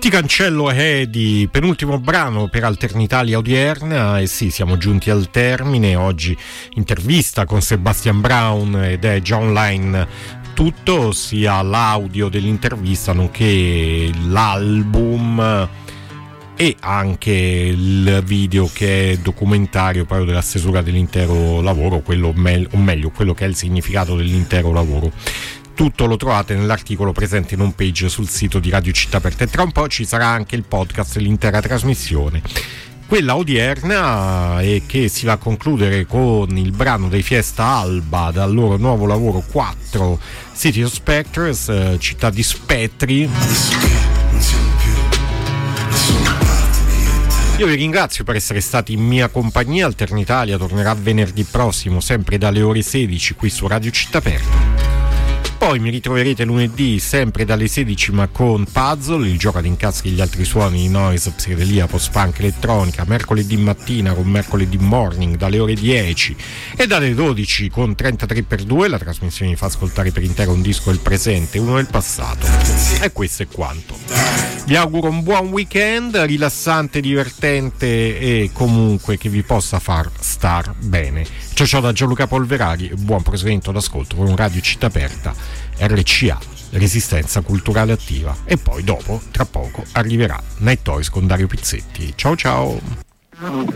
Ti cancello è di penultimo brano per Alternitalia odierna, e sì, siamo giunti al termine. Oggi intervista con Sebastian Brown ed è già online tutto, sia l'audio dell'intervista nonché l'album e anche il video che è documentario proprio della stesura dell'intero lavoro, quello o meglio quello che è il significato dell'intero lavoro. Tutto lo trovate nell'articolo presente in home page sul sito di Radio Città Aperta, e tra un po' ci sarà anche il podcast dell'intera trasmissione, quella odierna, e che si va a concludere con il brano dei Fiesta Alba dal loro nuovo lavoro 4, City of Spectres, città di spettri. Io vi ringrazio per essere stati in mia compagnia. Alternitalia tornerà venerdì prossimo, sempre dalle ore 16 qui su Radio Città Aperta. Poi mi ritroverete lunedì sempre dalle 16, ma con Puzzle, il gioco ad incastri gli altri suoni di noise, psichedelia, post-punk, elettronica. Mercoledì mattina con Mercoledì Morning dalle ore 10, e dalle 12 con 33x2 la trasmissione vi fa ascoltare per intero un disco del presente e uno del passato. E questo è quanto. Vi auguro un buon weekend, rilassante, divertente e comunque che vi possa far star bene. Ciao da Gianluca Polverari e buon proseguimento d'ascolto con Radio Città Aperta, RCA, Resistenza Culturale Attiva. E poi dopo, tra poco, arriverà Night Toys con Dario Pizzetti. Ciao.